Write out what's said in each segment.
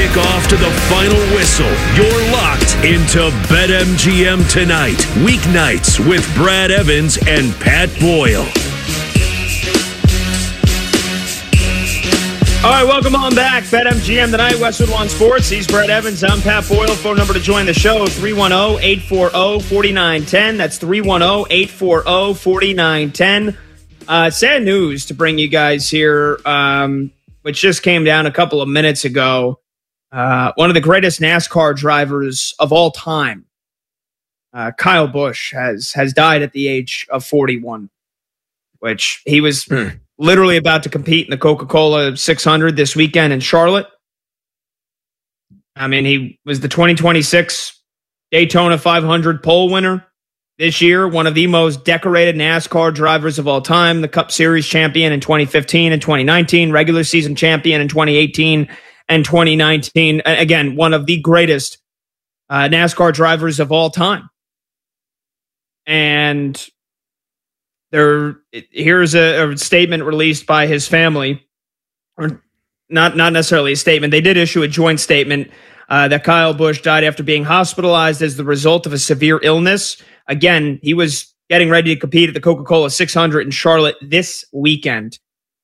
kickoff to the final whistle. You're locked into BetMGM tonight. Weeknights with Brad Evans and Pat Boyle. All right, welcome on back. BetMGM tonight, Westwood One Sports. He's Brad Evans. I'm Pat Boyle. Phone number to join the show, 310-840-4910. That's 310-840-4910. Sad news to bring you guys here, which just came down a couple of minutes ago. One of the greatest NASCAR drivers of all time, Kyle Busch, has died at the age of 41, which he was literally about to compete in the Coca-Cola 600 this weekend in Charlotte. I mean, he was the 2026 Daytona 500 pole winner this year, one of the most decorated NASCAR drivers of all time, the Cup Series champion in 2015 and 2019, regular season champion in 2018 and 2019. Again, one of the greatest NASCAR drivers of all time. And here's a statement released by his family, or not necessarily a statement. They did issue a joint statement that Kyle Busch died after being hospitalized as the result of a severe illness. Again, he was getting ready to compete at the Coca-Cola 600 in Charlotte this weekend.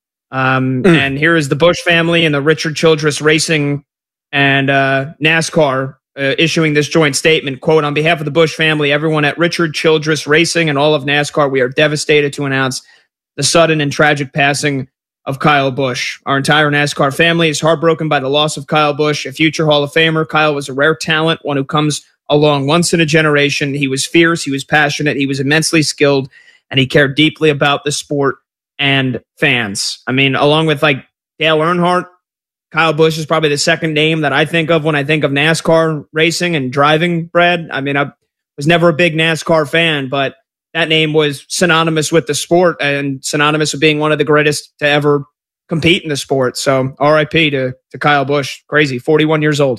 And here is the Busch family and the Richard Childress Racing and NASCAR issuing this joint statement. Quote, on behalf of the Busch family, everyone at Richard Childress Racing and all of NASCAR, we are devastated to announce the sudden and tragic passing of Kyle Busch. Our entire NASCAR family is heartbroken by the loss of Kyle Busch, a future Hall of Famer. Kyle was a rare talent, one who comes along once in a generation. He was fierce, he was passionate, he was immensely skilled, and he cared deeply about the sport and fans. I mean, along with like Dale Earnhardt, Kyle Busch is probably the second name that I think of when I think of NASCAR racing and driving, Brad. I mean, I was never a big NASCAR fan, but that name was synonymous with the sport and synonymous with being one of the greatest to ever compete in the sport. So RIP to Kyle Busch. Crazy, 41 years old.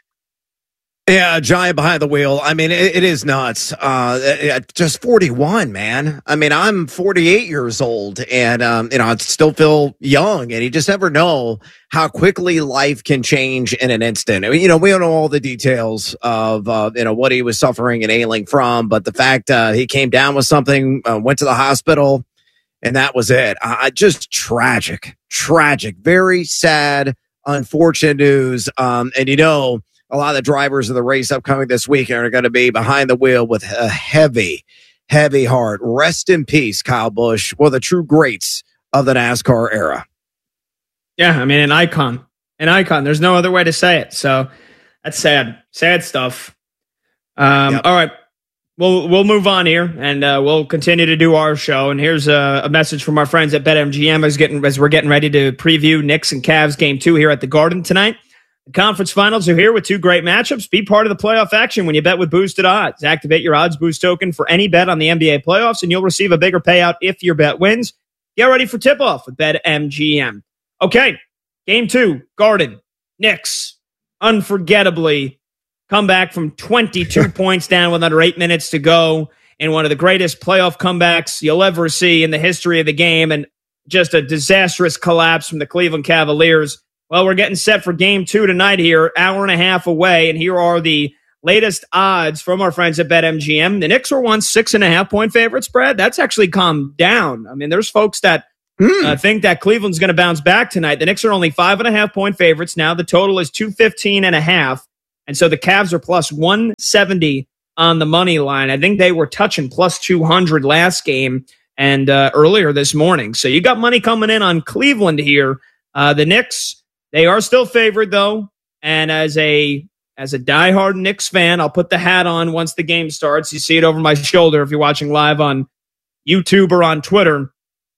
Yeah, giant behind the wheel. I mean, it is nuts. Just 41, man. I mean, I'm 48 years old, and I still feel young. And you just never know how quickly life can change in an instant. I mean, we don't know all the details of what he was suffering and ailing from, but the fact he came down with something, went to the hospital, and that was it. Just tragic, very sad, unfortunate news. And a lot of the drivers of the race upcoming this weekend are going to be behind the wheel with a heavy heart. Rest in peace, Kyle Busch, one of the true greats of the NASCAR era. Yeah, I mean, an icon. There's no other way to say it. So that's sad stuff. Yep. All right, we'll move on here, and we'll continue to do our show. And here's a message from our friends at BetMGM as we're getting ready to preview Knicks and Cavs Game 2 here at the Garden tonight. The conference finals are here with two great matchups. Be part of the playoff action when you bet with Boosted Odds. Activate your Odds Boost token for any bet on the NBA playoffs, and you'll receive a bigger payout if your bet wins. Get ready for tip-off with BetMGM. Okay, Game 2, Garden. Knicks, unforgettably, come back from 22 points down with under 8 minutes to go in one of the greatest playoff comebacks you'll ever see in the history of the game, and just a disastrous collapse from the Cleveland Cavaliers. Well, we're getting set for Game 2 tonight here, hour and a half away, and here are the latest odds from our friends at BetMGM. The Knicks were once 6.5-point favorites, Brad. That's actually calmed down. I mean, there's folks that think that Cleveland's going to bounce back tonight. The Knicks are only 5.5-point favorites now. The total is 215.5, and so the Cavs are plus 170 on the money line. I think they were touching plus 200 last game and earlier this morning. So you got money coming in on Cleveland here. The Knicks, they are still favored, though, and as a diehard Knicks fan, I'll put the hat on once the game starts. You see it over my shoulder if you're watching live on YouTube or on Twitter.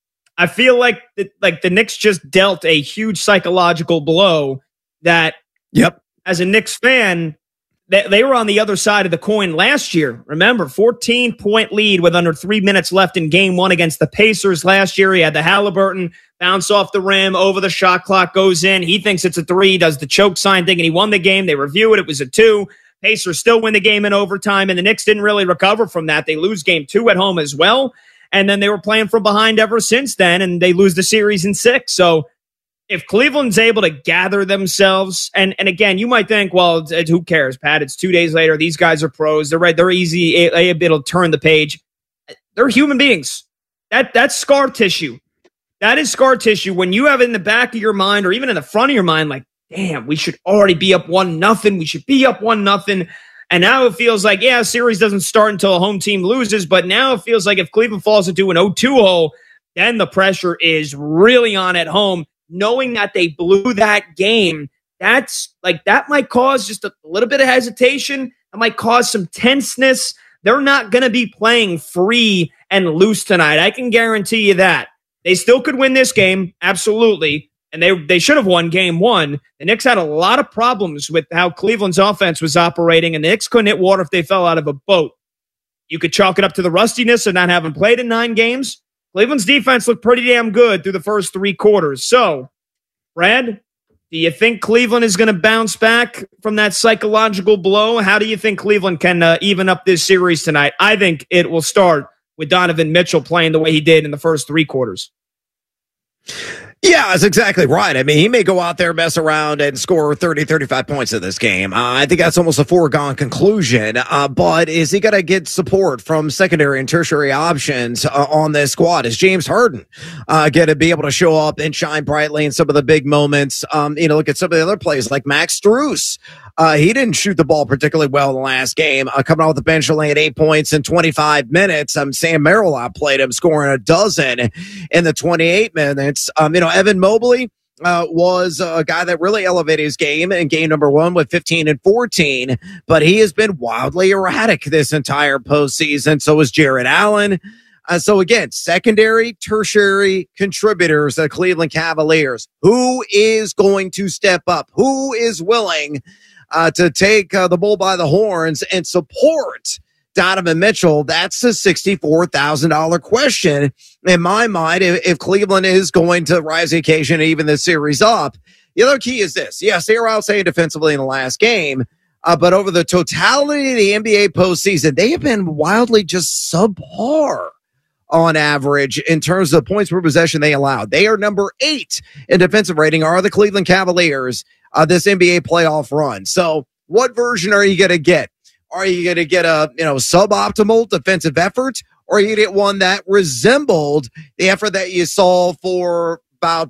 I feel like the Knicks just dealt a huge psychological blow that, as a Knicks fan, they were on the other side of the coin last year. Remember, 14-point lead with under 3 minutes left in Game 1 against the Pacers last year. He had the Halliburton bounce off the rim, over the shot clock, goes in. He thinks it's a 3, does the choke sign thing, and he won the game. They review it. It was a 2. Pacers still win the game in overtime, and the Knicks didn't really recover from that. They lose Game 2 at home as well, and then they were playing from behind ever since then, and they lose the series in 6. So if Cleveland's able to gather themselves, and again, you might think, well, who cares, Pat? It's 2 days later. These guys are pros. They're right. They're easy. It'll turn the page. They're human beings. That's scar tissue. That is scar tissue. When you have in the back of your mind, or even in the front of your mind, like, damn, we should already be up 1-0. We should be up 1-0. And now it feels like, yeah, series doesn't start until a home team loses. But now it feels like if Cleveland falls into an 0-2 hole, then the pressure is really on at home. Knowing that they blew that game, that might cause just a little bit of hesitation. It might cause some tenseness. They're not going to be playing free and loose tonight. I can guarantee you that. They still could win this game, absolutely. And they should have won game one. The Knicks had a lot of problems with how Cleveland's offense was operating, and the Knicks couldn't hit water if they fell out of a boat. You could chalk it up to the rustiness of not having played in 9 games. Cleveland's defense looked pretty damn good through the first 3 quarters. So, Brad, do you think Cleveland is going to bounce back from that psychological blow? How do you think Cleveland can even up this series tonight? I think it will start with Donovan Mitchell playing the way he did in the first 3 quarters. Yeah, that's exactly right. I mean, he may go out there, mess around, and score 30, 35 points in this game. I think that's almost a foregone conclusion. But is he going to get support from secondary and tertiary options on this squad? Is James Harden going to be able to show up and shine brightly in some of the big moments? Look at some of the other plays like Max Strus. He didn't shoot the ball particularly well in the last game. Coming off the bench, only had 8 points in 25 minutes. Sam Merrill outplayed him, scoring a dozen in the 28 minutes. Evan Mobley was a guy that really elevated his game in game number 1 with 15 and 14, but he has been wildly erratic this entire postseason. So is Jarrett Allen. So again, secondary, tertiary contributors, the Cleveland Cavaliers. Who is going to step up? Who is willing to take the bull by the horns and support Donovan Mitchell? That's a $64,000 question in my mind. If Cleveland is going to rise the occasion and even the series up, the other key is this. Yes, they were outstanding defensively in the last game, but over the totality of the NBA postseason, they have been wildly just subpar on average in terms of points per possession they allowed. They are number 8 in defensive rating, are the Cleveland Cavaliers, this NBA playoff run. So what version are you going to get? Are you going to get a suboptimal defensive effort, or are you going to get one that resembled the effort that you saw for about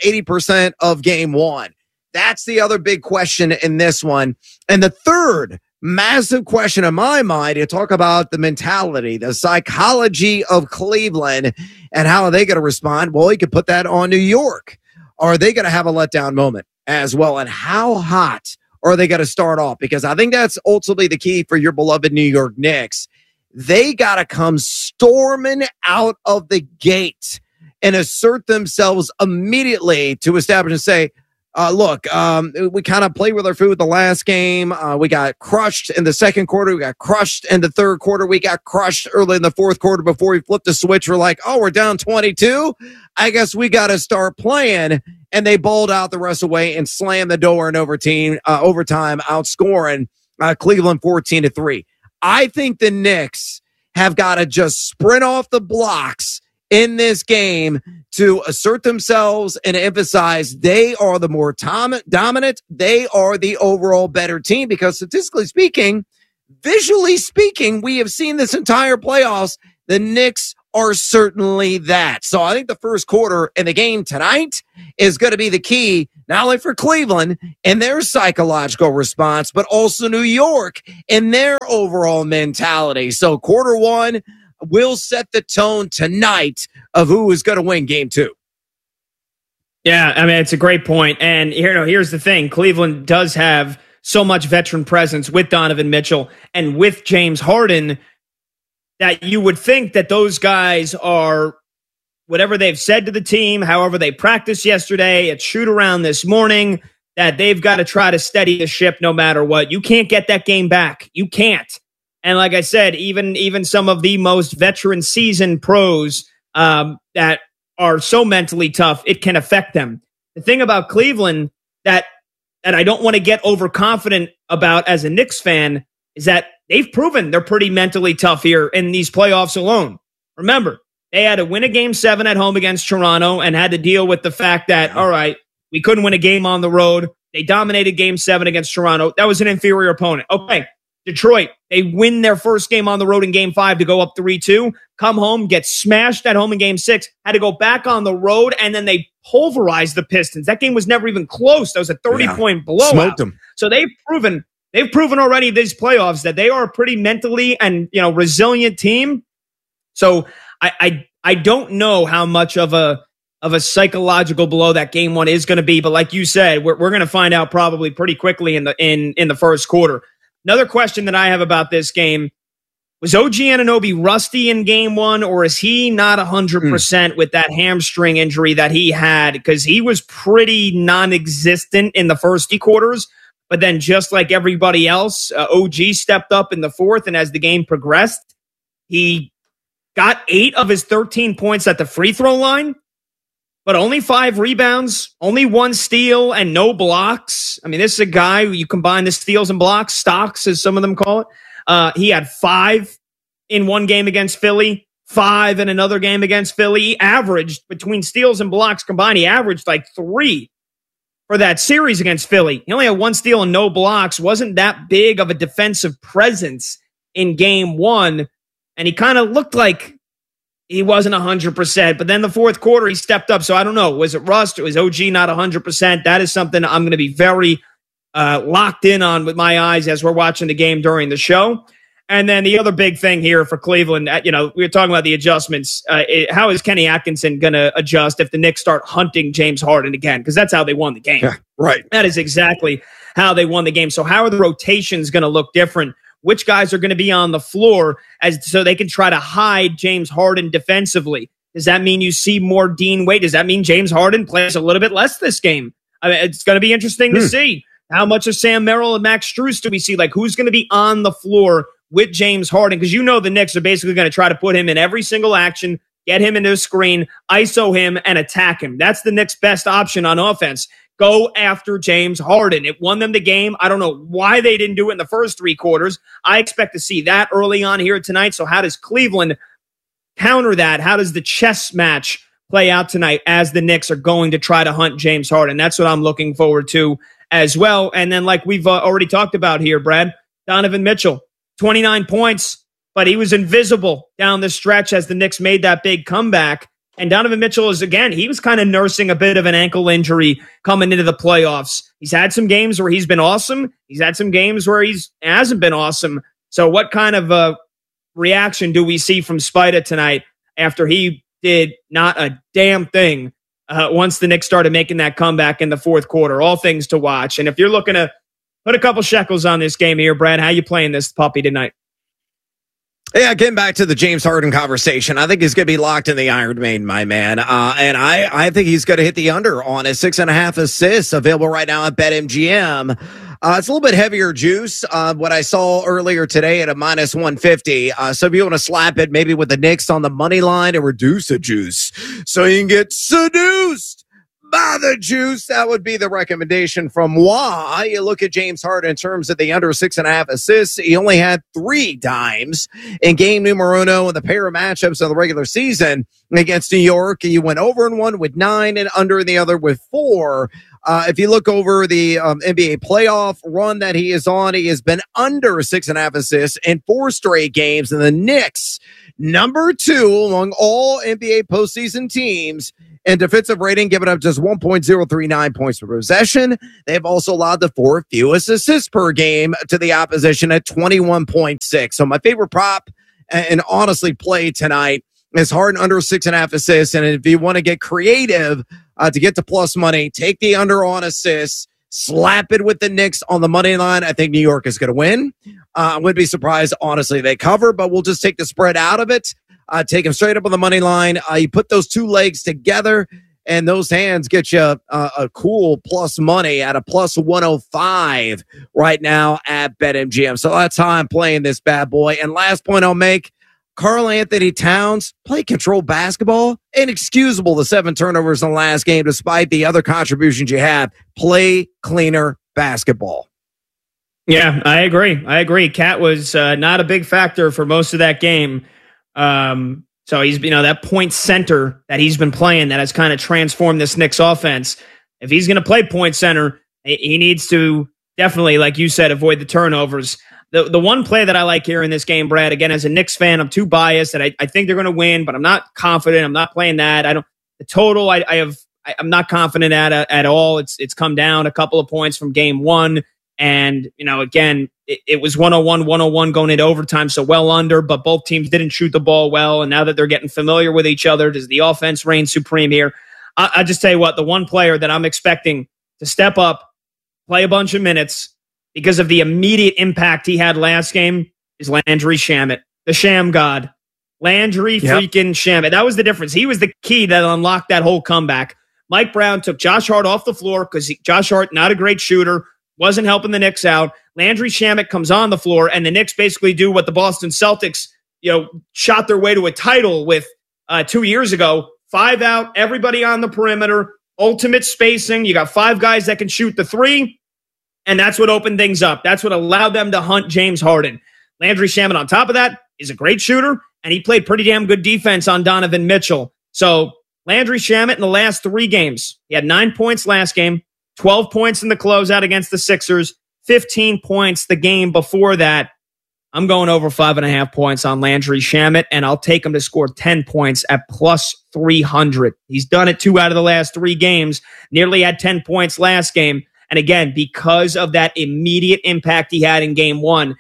80% of game 1? That's the other big question in this one. And the third massive question in my mind, you talk about the mentality, the psychology of Cleveland, and how are they going to respond? Well, you could put that on New York. Are they going to have a letdown moment as well? And how hot are they going to start off? Because I think that's ultimately the key for your beloved New York Knicks. They got to come storming out of the gate and assert themselves immediately to establish and say, look, we kind of played with our food the last game. We got crushed in the second quarter. We got crushed in the third quarter. We got crushed early in the fourth quarter before we flipped the switch. We're like, oh, we're down 22. I guess we got to start playing. And they bowled out the rest of the way and slammed the door in overtime, outscoring Cleveland 14-3. I think the Knicks have got to just sprint off the blocks in this game to assert themselves and emphasize they are the more dominant. They are the overall better team because statistically speaking, visually speaking, we have seen this entire playoffs. The Knicks are certainly that. So I think the first quarter in the game tonight is going to be the key, not only for Cleveland and their psychological response, but also New York and their overall mentality. So quarter 1 will set the tone tonight of who is going to win game 2. Yeah, I mean, it's a great point. And here's the thing. Cleveland does have so much veteran presence with Donovan Mitchell and with James Harden that you would think that those guys are, whatever they've said to the team, however they practiced yesterday, at shoot around this morning, that they've got to try to steady the ship no matter what. You can't get that game back. You can't. And like I said, even some of the most veteran seasoned pros that are so mentally tough, it can affect them. The thing about Cleveland that I don't want to get overconfident about as a Knicks fan is that they've proven they're pretty mentally tough here in these playoffs alone. Remember, they had to win a game 7 at home against Toronto and had to deal with the fact that, all right, we couldn't win a game on the road. They dominated Game 7 against Toronto. That was an inferior opponent. Okay, Detroit, they win their first game on the road in Game 5 to go up 3-2. Come home, get smashed at home in Game 6. Had to go back on the road, and then they pulverized the Pistons. That game was never even close. That was a 30-point blowout. Smoked them. So they've proven already these playoffs that they are a pretty mentally and resilient team. So I don't know how much of a psychological blow that Game 1 is going to be, but like you said, we're going to find out probably pretty quickly in the first quarter. Another question that I have about this game, was OG Anunoby rusty in Game 1, or is he not 100% with that hamstring injury that he had? Because he was pretty non-existent in the first 3 quarters, but then just like everybody else, OG stepped up in the fourth, and as the game progressed, he got 8 of his 13 points at the free throw line, but only 5 rebounds, only 1 steal, and no blocks. I mean, this is a guy who you combine the steals and blocks, stocks, as some of them call it. He had 5 in one game against Philly, 5 in another game against Philly. He averaged, between steals and blocks combined, he averaged like 3 for that series against Philly. He only had 1 steal and no blocks. Wasn't that big of a defensive presence in Game 1. And he kind of looked like he wasn't 100%. But then the fourth quarter, he stepped up. So I don't know. Was it rust? Or was OG not 100%? That is something I'm going to be very locked in on with my eyes as we're watching the game during the show. And then the other big thing here for Cleveland, we were talking about the adjustments. How is Kenny Atkinson going to adjust if the Knicks start hunting James Harden again? Because that's how they won the game. Yeah, right. That is exactly how they won the game. So how are the rotations going to look different? Which guys are going to be on the floor so they can try to hide James Harden defensively? Does that mean you see more Dean Wade? Does that mean James Harden plays a little bit less this game? I mean, it's going to be interesting to see. How much of Sam Merrill and Max Strus do we see? Like, who's going to be on the floor with James Harden? Because the Knicks are basically going to try to put him in every single action, get him into a screen, ISO him, and attack him. That's the Knicks' best option on offense. Go after James Harden. It won them the game. I don't know why they didn't do it in the first 3 quarters. I expect to see that early on here tonight. So how does Cleveland counter that? How does the chess match play out tonight as the Knicks are going to try to hunt James Harden? That's what I'm looking forward to as well. And then like we've already talked about here, Brad, Donovan Mitchell, 29 points, but he was invisible down the stretch as the Knicks made that big comeback. And Donovan Mitchell he was kind of nursing a bit of an ankle injury coming into the playoffs. He's had some games where he's been awesome. He's had some games where he hasn't been awesome. So what kind of reaction do we see from Spida tonight after he did not a damn thing once the Knicks started making that comeback in the fourth quarter? All things to watch. And if you're looking to put a couple shekels on this game here, Brad, how you playing this puppy tonight? Yeah, getting back to the James Harden conversation, I think he's going to be locked in the Iron Maiden, my man. And I think he's going to hit the under on his 6.5 assists available right now at BetMGM. It's a little bit heavier juice. What I saw earlier today at a minus 150. So if you want to slap it maybe with the Knicks on the money line and reduce the juice so you can get seduced by the juice, that would be the recommendation from why you look at James Harden in terms of the under 6.5 assists. He only had 3 dimes in game numero uno in the pair of matchups of the regular season against New York. He went over in one with 9 and under in the other with 4. If you look over the NBA playoff run that he is on, he has been under 6.5 assists in 4 straight games. And the Knicks, number 2 among all NBA postseason teams in defensive rating, giving up just 1.039 points per possession. They've also allowed the 4th fewest assists per game to the opposition at 21.6. So my favorite prop and honestly play tonight is Harden under 6.5 assists. And if you want to get creative to get to plus money, take the under on assists, slap it with the Knicks on the money line. I think New York is going to win. I wouldn't be surprised, honestly, they cover, but we'll just take the spread out of it. Take him straight up on the money line. You put those 2 legs together, and those hands get you a cool plus money at a plus 105 right now at BetMGM. So that's how I'm playing this bad boy. And last point I'll make, Karl Anthony Towns played control basketball. Inexcusable, the 7 turnovers in the last game, despite the other contributions you have. Play cleaner basketball. Yeah, I agree. Cat was not a big factor for most of that game. So he's, that point center that he's been playing that has kind of transformed this Knicks offense. if he's going to play point center, he needs to definitely, like you said, avoid the turnovers. The one play that I like here in this game, Brad, again, as a Knicks fan, I'm too biased, and I think they're going to win, but I'm not confident. I'm not playing that. The total, I'm not confident at all. It's come down a couple of points from game one. And, again, it was 101 going into overtime, so well under, but both teams didn't shoot the ball well. And now that they're getting familiar with each other, does the offense reign supreme here? I just tell you what, the one player that I'm expecting to step up, play a bunch of minutes because of the immediate impact he had last game is Landry Shamet, the Sham God. Landry freaking Shamet. That was the difference. He was the key that unlocked that whole comeback. Mike Brown took Josh Hart off the floor because Josh Hart, not a great shooter, wasn't helping the Knicks out. Landry Shamet comes on the floor, and the Knicks basically do what the Boston Celtics, shot their way to a title with 2 years ago. 5 out, everybody on the perimeter, ultimate spacing. You got 5 guys that can shoot the three, and that's what opened things up. That's what allowed them to hunt James Harden. Landry Shamet, on top of that, is a great shooter, and he played pretty damn good defense on Donovan Mitchell. So Landry Shamet in the last 3 games, he had 9 points last game, 12 points in the closeout against the Sixers, 15 points the game before that. I'm going over 5.5 points on Landry Shamet, and I'll take him to score 10 points at plus 300. He's done it 2 out of the last 3 games, nearly had 10 points last game. And again, because of that immediate impact he had in game 1,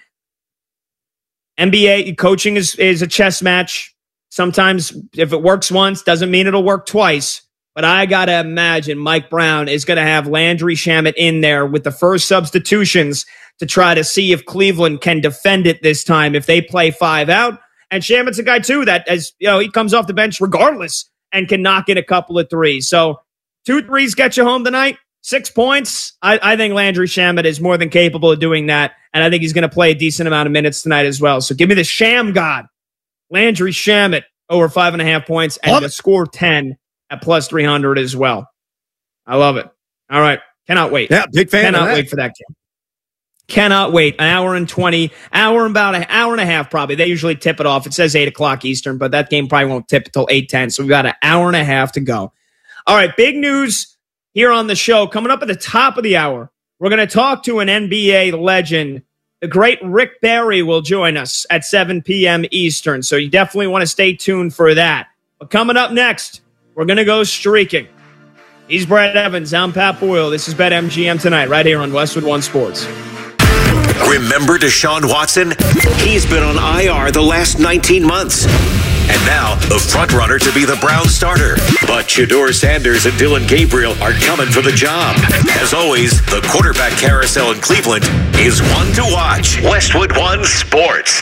NBA coaching is a chess match. Sometimes if it works once, doesn't mean it'll work twice. But I got to imagine Mike Brown is going to have Landry Shamet in there with the first substitutions to try to see if Cleveland can defend it this time if they play 5 out. And Shamet's a guy, too, that he comes off the bench regardless and can knock in a couple of threes. So 2 threes get you home tonight, 6 points. I think Landry Shamet is more than capable of doing that, and I think he's going to play a decent amount of minutes tonight as well. So give me the Sham God, Landry Shamet, over 5.5 points, and the score 10 at plus 300 as well. I love it. All right. Cannot wait. Yeah, big fan. Cannot wait for that game. Cannot wait. An hour and 20, about an hour and a half probably. They usually tip it off. It says 8 o'clock Eastern, but that game probably won't tip until 8:10. So we've got an hour and a half to go. All right. Big news here on the show. Coming up at the top of the hour, we're going to talk to an NBA legend. The great Rick Barry will join us at 7 p.m. Eastern. So you definitely want to stay tuned for that. But coming up next, we're going to go streaking. He's Brad Evans. I'm Pat Boyle. This is BetMGM Tonight right here on Westwood One Sports. Remember Deshaun Watson? He's been on IR the last 19 months. And now, the front-runner to be the Browns starter. But Shedeur Sanders and Dylan Gabriel are coming for the job. As always, the quarterback carousel in Cleveland is one to watch. Westwood One Sports.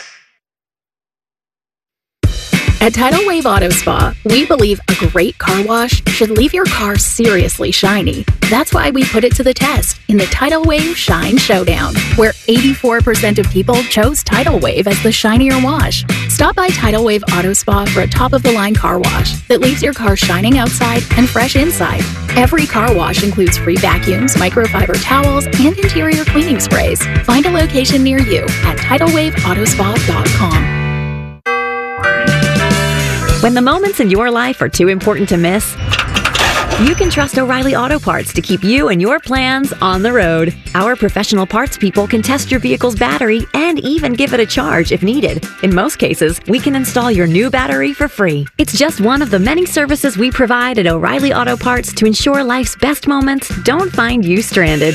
At Tidal Wave Auto Spa, we believe a great car wash should leave your car seriously shiny. That's why we put it to the test in the Tidal Wave Shine Showdown, where 84% of people chose Tidal Wave as the shinier wash. Stop by Tidal Wave Auto Spa for a top-of-the-line car wash that leaves your car shining outside and fresh inside. Every car wash includes free vacuums, microfiber towels, and interior cleaning sprays. Find a location near you at TidalWaveAutospa.com. When the moments in your life are too important to miss, you can trust O'Reilly Auto Parts to keep you and your plans on the road. Our professional parts people can test your vehicle's battery and even give it a charge if needed. In most cases, we can install your new battery for free. It's just one of the many services we provide at O'Reilly Auto Parts to ensure life's best moments don't find you stranded.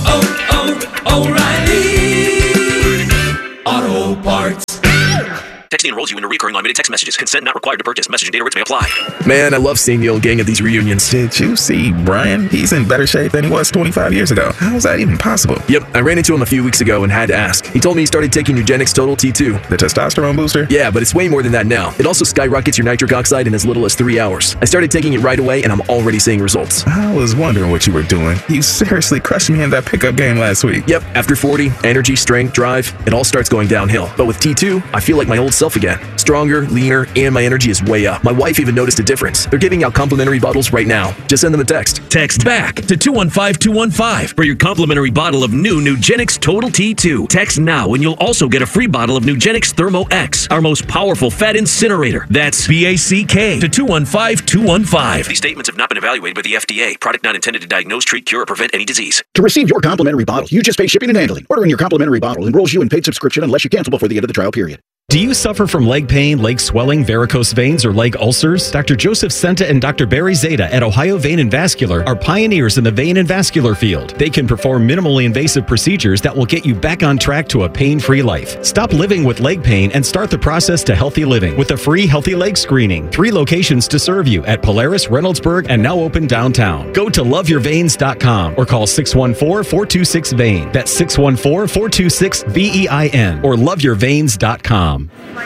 O'Reilly Auto Parts. Texting enrolls you in a recurring unlimited text messages. Consent not required to purchase. Message and data rates may apply. Man, I love seeing the old gang at these reunions. Did you see Brian? He's in better shape than he was 25 years ago. How is that even possible? Yep, I ran into him a few weeks ago and had to ask. He told me he started taking Nugenix Total T2. The testosterone booster? Yeah, but it's way more than that now. It also skyrockets your nitric oxide in as little as 3 hours. I started taking it right away and I'm already seeing results. I was wondering what you were doing. You seriously crushed me in that pickup game last week. Yep, after 40, energy, strength, drive, it all starts going downhill. But with T2, I feel like my old self myself again. Stronger, leaner, and my energy is way up. My wife even noticed a difference. They're giving out complimentary bottles right now. Just send them a text. Text BACK to 215-215 for your complimentary bottle of new Nugenix Total T2. Text now and you'll also get a free bottle of Nugenix Thermo X, our most powerful fat incinerator. That's BACK to 215-215. These statements have not been evaluated by the FDA. Product not intended to diagnose, treat, cure, or prevent any disease. To receive your complimentary bottle, you just pay shipping and handling. Ordering your complimentary bottle enrolls you in paid subscription unless you cancel before the end of the trial period. Do you suffer from leg pain, leg swelling, varicose veins, or leg ulcers? Dr. Joseph Senta and Dr. Barry Zeta at Ohio Vein and Vascular are pioneers in the vein and vascular field. They can perform minimally invasive procedures that will get you back on track to a pain-free life. Stop living with leg pain and start the process to healthy living with a free healthy leg screening. 3 locations to serve you at Polaris, Reynoldsburg, and now open downtown. Go to loveyourveins.com or call 614-426-VEIN. That's 614-426-VEIN or loveyourveins.com.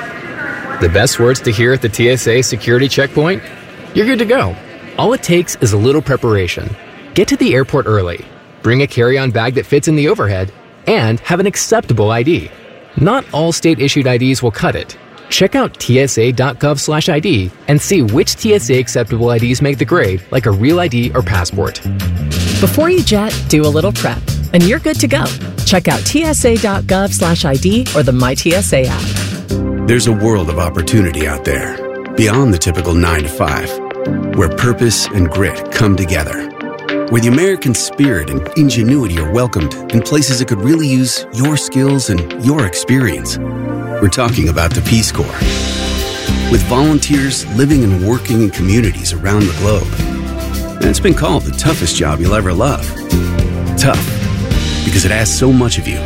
The best words to hear at the TSA security checkpoint? You're good to go. All it takes is a little preparation. Get to the airport early, bring a carry-on bag that fits in the overhead, and have an acceptable ID. Not all state-issued IDs will cut it. Check out tsa.gov/ID and see which TSA acceptable IDs make the grade, like a real ID or passport. Before you jet, do a little prep, and you're good to go. Check out tsa.gov/ID or the MyTSA app. There's a world of opportunity out there, beyond the typical 9 to 5, where purpose and grit come together, where the American spirit and ingenuity are welcomed in places that could really use your skills and your experience. We're talking about the Peace Corps. With volunteers living and working in communities around the globe. And it's been called the toughest job you'll ever love. Tough, because it asks so much of you.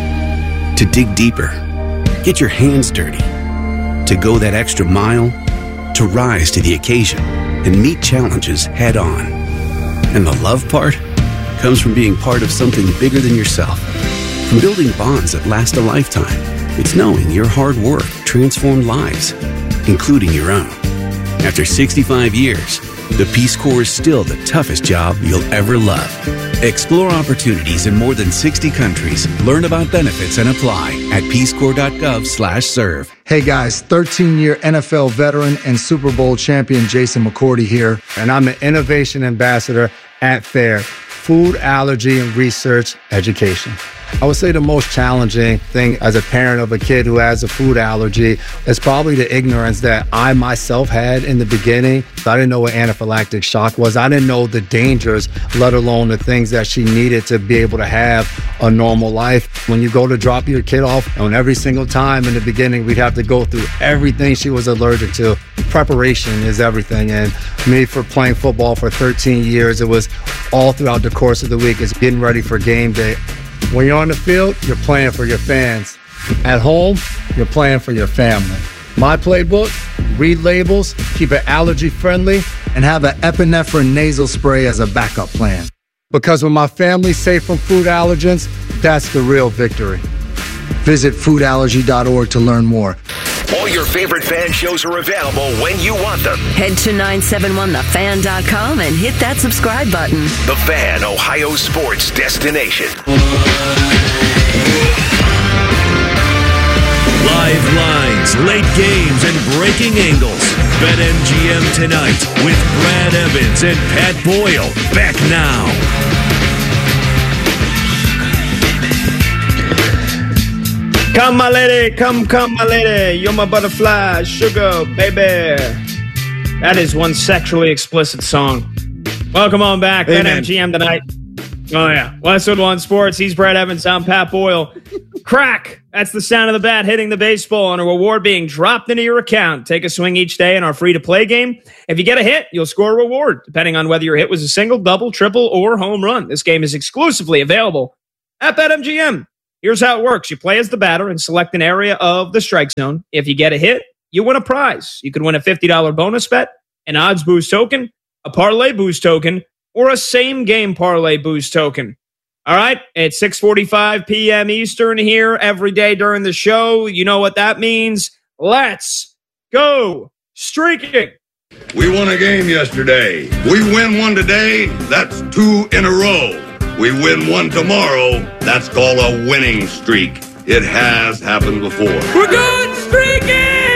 To dig deeper, get your hands dirty, to go that extra mile, to rise to the occasion and meet challenges head on. And the love part comes from being part of something bigger than yourself, from building bonds that last a lifetime. It's knowing your hard work transformed lives, including your own. After 65 years, the Peace Corps is still the toughest job you'll ever love. Explore opportunities in more than 60 countries. Learn about benefits and apply at peacecorps.gov/serve. Hey guys, 13-year NFL veteran and Super Bowl champion Jason McCourty here, and I'm the Innovation Ambassador at FAIR, Food Allergy and Research Education. I would say the most challenging thing as a parent of a kid who has a food allergy is probably the ignorance that I myself had in the beginning. I didn't know what anaphylactic shock was. I didn't know the dangers, let alone the things that she needed to be able to have a normal life. When you go to drop your kid off, and every single time in the beginning, we'd have to go through everything she was allergic to. Preparation is everything. And me, for playing football for 13 years, it was all throughout the course of the week. It's getting ready for game day. When you're on the field, you're playing for your fans. At home, you're playing for your family. My playbook, read labels, keep it allergy friendly, and have an epinephrine nasal spray as a backup plan. Because when my family's safe from food allergens, that's the real victory. Visit foodallergy.org to learn more. All your favorite fan shows are available when you want them. Head to 971thefan.com and hit that subscribe button. The Fan, Ohio sports destination. Live lines, late games, and breaking angles. BetMGM tonight with Brad Evans and Pat Boyle. Back now. Come, my lady. Come, my lady. You're my butterfly. Sugar, baby. That is one sexually explicit song. Welcome on back. BetMGM tonight. Oh, yeah. Westwood One Sports. He's Brad Evans. I'm Pat Boyle. Crack. That's the sound of the bat hitting the baseball and a reward being dropped into your account. Take a swing each day in our free-to-play game. If you get a hit, you'll score a reward, depending on whether your hit was a single, double, triple, or home run. This game is exclusively available at BetMGM. Here's how it works. You play as the batter and select an area of the strike zone. If you get a hit, you win a prize. You could win a $50 bonus bet, an odds boost token, a parlay boost token, or a same-game parlay boost token. All right, it's 6:45 p.m. Eastern here every day during the show. You know what that means. Let's go streaking. We won a game yesterday. We win one today, that's 2 in a row. We win one tomorrow, that's called a winning streak. It has happened before. We're good streaking!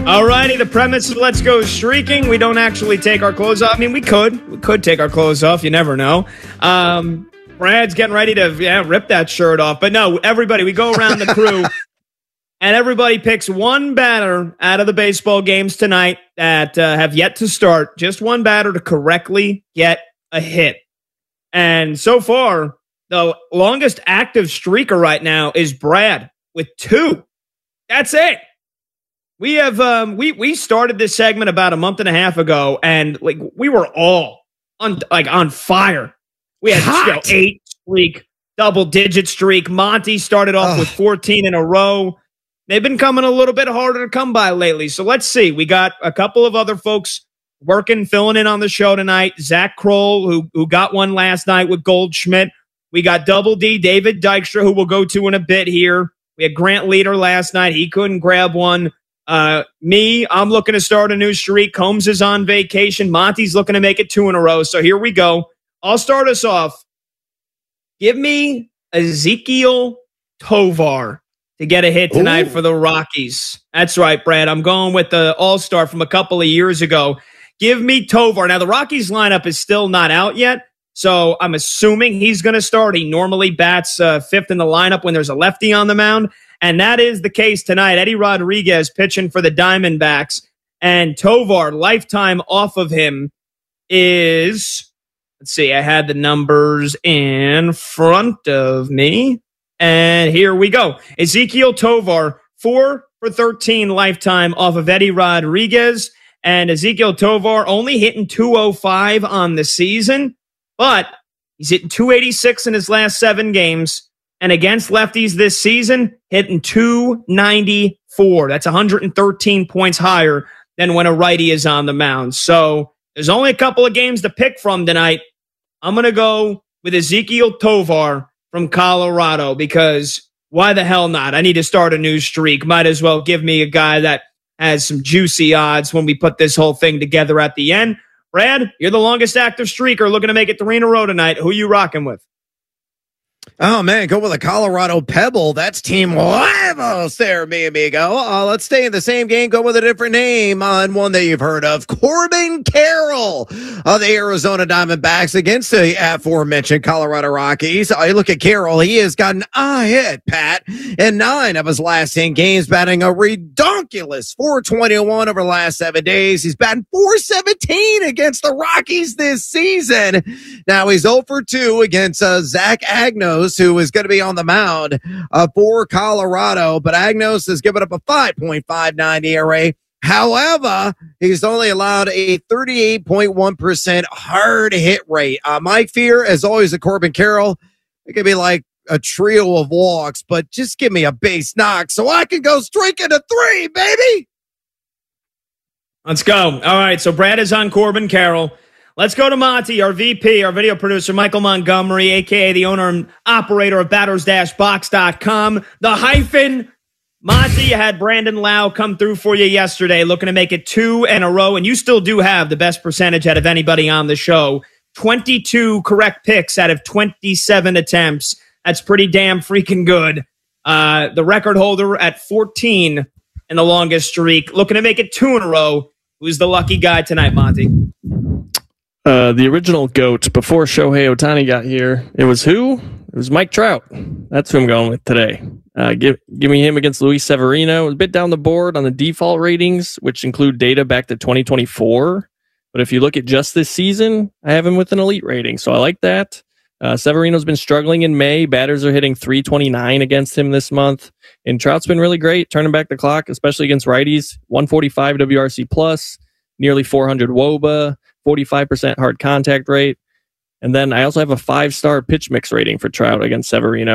Alrighty, the premise of Let's Go Streaking. We don't actually take our clothes off. I mean, we could take our clothes off. You never know. Brad's getting ready to rip that shirt off. But no, everybody, we go around the crew and everybody picks one batter out of the baseball games tonight that have yet to start. Just one batter to correctly get a hit. And so far, the longest active streaker right now is Brad with 2. That's it. We have we started this segment about a month and a half ago, and like we were all on fire. We had 8 streak, double-digit streak. Monty started off with 14 in a row. They've been coming a little bit harder to come by lately. So let's see. We got a couple of other folks filling in on the show tonight. Zach Kroll, who got one last night with Goldschmidt. We got Double D, David Dykstra, who we'll go to in a bit here. We had Grant Leader last night. He couldn't grab one. Me, I'm looking to start a new streak. Combs is on vacation. Monty's looking to make it 2 in a row. So here we go. I'll start us off. Give me Ezequiel Tovar to get a hit tonight for the Rockies. That's right, Brad. I'm going with the all-star from a couple of years ago. Give me Tovar. Now, the Rockies lineup is still not out yet, so I'm assuming he's going to start. He normally bats 5th in the lineup when there's a lefty on the mound, and that is the case tonight. Eddie Rodriguez pitching for the Diamondbacks, and Tovar, lifetime off of him is, let's see, I had the numbers in front of me, and here we go. Ezequiel Tovar, 4 for 13 lifetime off of Eddie Rodriguez, and Ezequiel Tovar only hitting 205 on the season, but he's hitting 286 in his last 7 games. And against lefties this season, hitting 294. That's 113 points higher than when a righty is on the mound. So there's only a couple of games to pick from tonight. I'm going to go with Ezequiel Tovar from Colorado because why the hell not? I need to start a new streak. Might as well give me a guy that has some juicy odds when we put this whole thing together at the end. Brad, you're the longest active streaker looking to make it 3 in a row tonight. Who you rocking with? Oh, man, go with a Colorado Pebble. That's Team Huevos there, mi amigo. Let's stay in the same game. Go with a different name on one that you've heard of. Corbin Carroll of the Arizona Diamondbacks against the aforementioned Colorado Rockies. You look at Carroll. He has gotten a hit, Pat, in 9 of his last 10 games, batting a redonkulous 421 over the last 7 days. He's batting 417 against the Rockies this season. Now he's 0 for 2 against Zach Agnos, who is going to be on the mound for Colorado, but Agnos has given up a 5.59 ERA. However, he's only allowed a 38.1% hard hit rate. My fear, as always, at Corbin Carroll, it could be like a trio of walks, but just give me a base knock so I can go streaking to 3, baby. Let's go. All right, so Brad is on Corbin Carroll. Let's go to Monty, our VP, our video producer, Michael Montgomery, a.k.a. the owner and operator of batters-box.com. The hyphen. Monty, you had Brandon Lau come through for you yesterday, looking to make it 2 in a row, and you still do have the best percentage out of anybody on the show. 22 correct picks out of 27 attempts. That's pretty damn freaking good. The record holder at 14 in the longest streak, looking to make it 2 in a row. Who's the lucky guy tonight, Monty? The original GOAT before Shohei Ohtani got here. It was who? It was Mike Trout. That's who I'm going with today. Give me him against Luis Severino. A bit down the board on the default ratings, which include data back to 2024. But if you look at just this season, I have him with an elite rating. So I like that. Severino's been struggling in May. Batters are hitting 329 against him this month. And Trout's been really great, turning back the clock, especially against righties. 145 WRC plus, nearly 400 WOBA. 45% hard contact rate. And then I also have a 5-star pitch mix rating for Trout against Severino.